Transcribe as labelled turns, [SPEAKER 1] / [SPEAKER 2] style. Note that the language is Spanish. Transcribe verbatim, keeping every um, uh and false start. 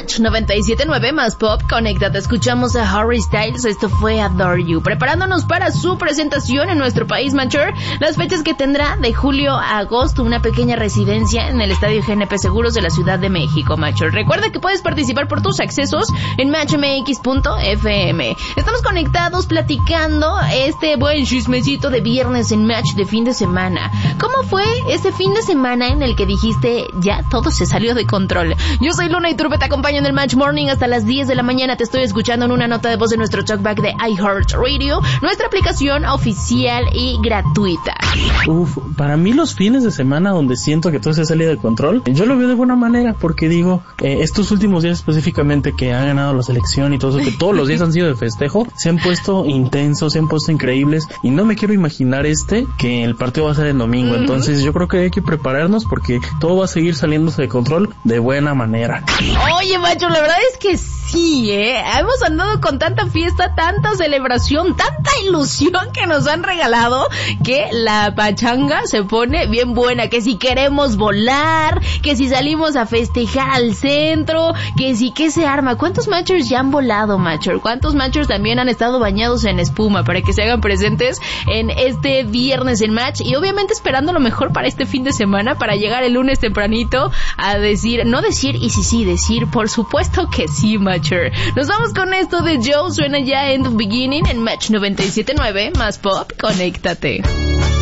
[SPEAKER 1] Match noventa y siete punto nueve más Pop, conéctate. Escuchamos a Harry Styles, esto fue Adore You. Preparándonos para su presentación en nuestro país, Matcher. Las fechas que tendrá de julio a agosto, una pequeña residencia en el Estadio G N P Seguros de la Ciudad de México, Matcher. Recuerda que puedes participar por tus accesos en match m x punto f m. Estamos conectados platicando este buen chismecito de viernes en Match de fin de semana. ¿Cómo fue ese fin de semana en el que dijiste, ya todo se salió de control? Yo soy Luna Iturbe, te acompaño en el Match Morning hasta las diez de la mañana. Te estoy escuchando en una nota de voz de nuestro talkback de iHeartRadio, nuestra aplicación oficial y gratuita.
[SPEAKER 2] Uf, para mí los fines de semana donde siento que todo se sale de control, yo lo veo de buena manera, porque digo, eh, estos últimos días específicamente que ha ganado la selección y todo eso, que todos los días han sido de festejo, se han puesto intensos, se han puesto increíbles, y no me quiero imaginar este, que el partido va a ser el domingo. Uh-huh. Entonces yo creo que hay que prepararnos porque todo va a seguir saliéndose de control de buena manera.
[SPEAKER 1] Oye, macho, la verdad es que sí, ¿eh? Hemos andado con tanta fiesta, tanta celebración, tanta ilusión que nos han regalado, que la pachanga se pone bien buena, que si queremos volar, que si salimos a festejar al centro, que si que se arma. ¿Cuántos matchers ya han volado, matcher? ¿Cuántos matchers también han estado bañados en espuma para que se hagan presentes en este viernes en Match? Y obviamente esperando lo mejor para este fin de semana, para llegar el lunes tempranito a decir, no decir y sí, sí, decir, por supuesto que sí, matcher. Nos vamos con esto de Joe, suena ya en The Beginning en Match noventa y siete punto nueve más Pop, conéctate.